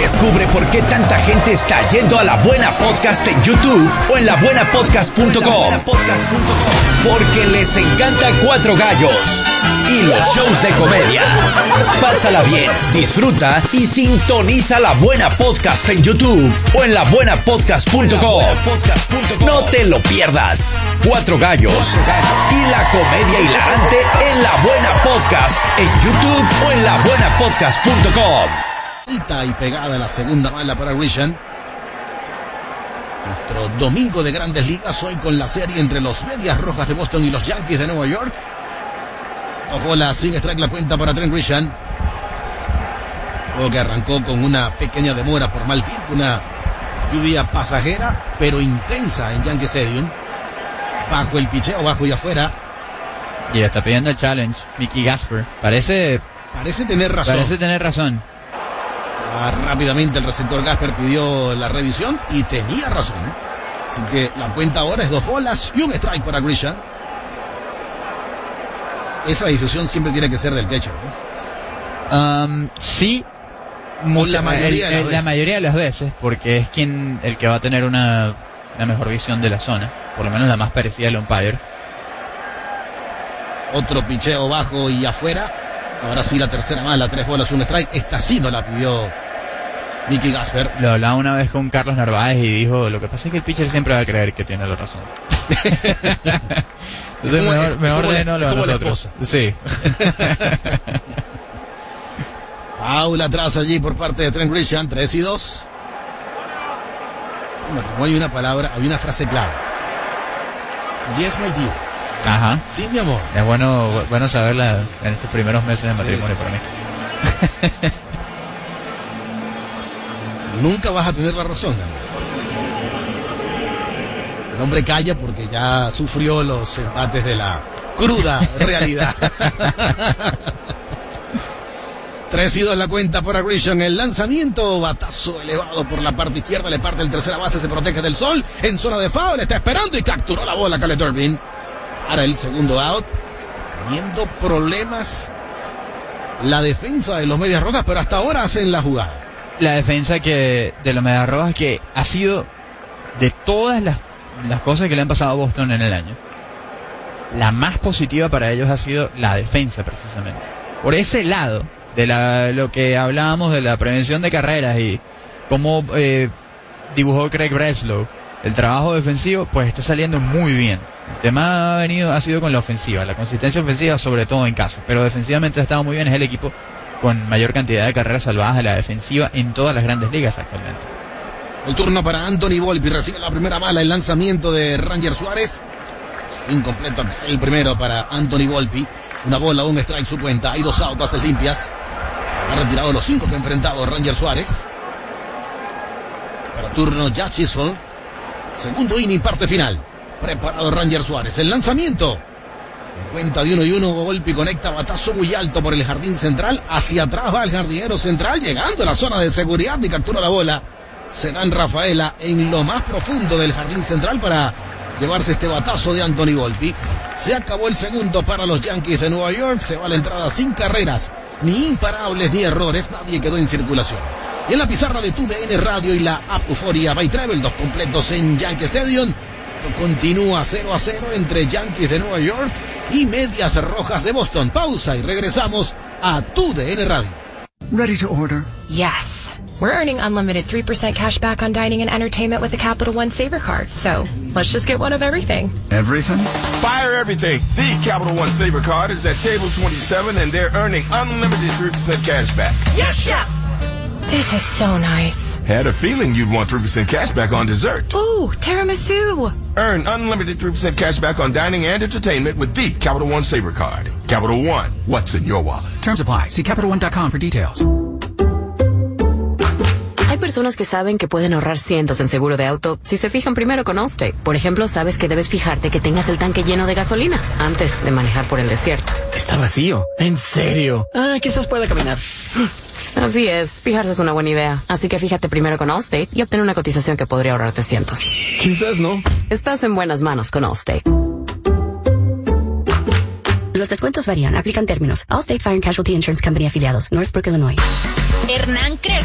Descubre por qué tanta gente está yendo a La Buena Podcast en YouTube o en labuenapodcast.com. Porque les encanta Cuatro Gallos y los shows de comedia. Pásala bien, disfruta y sintoniza La Buena Podcast en YouTube o en labuenapodcast.com. No te lo pierdas. Cuatro Gallos y la comedia hilarante en La Buena Podcast en YouTube o en labuenapodcast.com. Alta y pegada la segunda bala para Grisham. Nuestro domingo de Grandes Ligas hoy con la serie entre los Medias Rojas de Boston y los Yankees de Nueva York. 2 bolas sin strike la cuenta para Trent Grisham. Juego que arrancó con una pequeña demora por mal tiempo, una lluvia pasajera pero intensa en Yankee Stadium. Bajo el picheo, bajo y afuera. Y está pidiendo el challenge Mickey Gasper. Parece tener razón. Rápidamente el receptor Gasper pidió la revisión y tenía razón. Así que la cuenta ahora es 2 bolas y un strike para Grisham. Esa decisión siempre tiene que ser del catcher, ¿no? Sí. La mayoría de las veces, porque es el que va a tener una mejor visión de la zona, por lo menos la más parecida al umpire. Otro picheo bajo y afuera. Ahora sí la tercera mala, 3 bolas, un strike. Esta sí no la pidió Mickey Gasper. Lo hablaba una vez con Carlos Narváez y dijo, lo que pasa es que el pitcher siempre va a creer que tiene la razón. Entonces mejor déjenoslo a nosotros. Sí. Paula atrás allí por parte de Trent Grisham, 3-2. Hay una frase clave. Yes, my dear. Ajá. Sí, mi amor. Es bueno saberla en estos primeros meses de matrimonio para mí. Nunca vas a tener la razón, amigo. El hombre calla porque ya sufrió los embates de la cruda realidad. 3-2 la cuenta para Grisham. El lanzamiento, batazo elevado por la parte izquierda, le parte el tercera base, se protege del sol, en zona de foul, está esperando y capturó la bola Caleb Durbin para el segundo out. Teniendo problemas la defensa de los Medias Rojas, pero hasta ahora hacen la jugada. La defensa de los Medias Rojas que ha sido de todas las cosas que le han pasado a Boston en el año, la más positiva para ellos ha sido la defensa, precisamente. Por ese lado de lo que hablábamos de la prevención de carreras y cómo dibujó Craig Breslow el trabajo defensivo, pues está saliendo muy bien. El tema ha sido con la ofensiva, la consistencia ofensiva, sobre todo en casa, pero defensivamente ha estado muy bien. Es el equipo con mayor cantidad de carreras salvadas de la defensiva en todas las Grandes Ligas actualmente. El turno para Anthony Volpi, recibe la primera bala, el lanzamiento de Ranger Suárez. Incompleto el primero para Anthony Volpi. 1 bola, un strike su cuenta. Hay 2 outs, bases limpias. Ha retirado los 5 que ha enfrentado Ranger Suárez. Para turno Jack Chisholm. Segundo inning, parte final. Preparado Ranger Suárez. El lanzamiento. En cuenta de 1-1, Volpi conecta batazo muy alto por el jardín central. Hacia atrás va el jardinero central, llegando a la zona de seguridad y captura la bola. Será en Rafaela en lo más profundo del jardín central para llevarse este batazo de Anthony Volpi. Se acabó el segundo para los Yankees de Nueva York. Se va la entrada sin carreras, ni imparables ni errores. Nadie quedó en circulación. Y en la pizarra de TUDN Radio y la app Euforia by Travel, 2 completos en Yankee Stadium. Continúa 0-0 entre Yankees de Nueva York y Medias Rojas de Boston. Pausa y regresamos a TUDN Radio. Ready to order? Yes. We're earning unlimited 3% cash back on dining and entertainment with the Capital One Saver Card. So, let's just get one of everything. Everything? Fire everything. The Capital One Saver Card is at table 27 and they're earning unlimited 3% cash back. Yes, Chef! This is so nice. Had a feeling you'd want 3% cash back on dessert. Ooh, tiramisu. Earn unlimited 3% cash back on dining and entertainment with the Capital One Saver Card. Capital One, what's in your wallet? Terms apply. See CapitalOne.com for details. Hay personas que saben que pueden ahorrar cientos en seguro de auto si se fijan primero con Allstate. Por ejemplo, sabes que debes fijarte que tengas el tanque lleno de gasolina antes de manejar por el desierto. Está vacío. ¿En serio? Quizás pueda caminar. Así es, fijarse es una buena idea. Así que fíjate primero con Allstate y obtén una cotización que podría ahorrarte cientos. Quizás no. Estás en buenas manos con Allstate. Los descuentos varían, aplican términos. Allstate Fire and Casualty Insurance Company afiliados, Northbrook, Illinois. Hernán Crespo